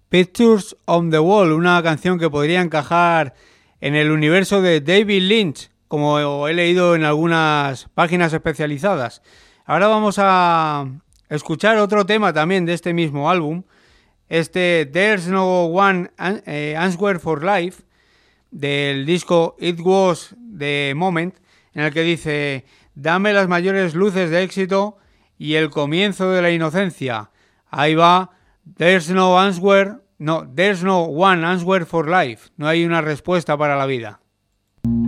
Pictures on the Wall, una canción que podría encajar en el universo de David Lynch, como he leído en algunas páginas especializadas. Ahora vamos a escuchar otro tema también de este mismo álbum, There's No One Answer for Life, del disco It Was the Moment, en el que dice: dame las mayores luces de éxito y el comienzo de la inocencia. Ahí va, There's no one answer for life. No hay una respuesta para la vida.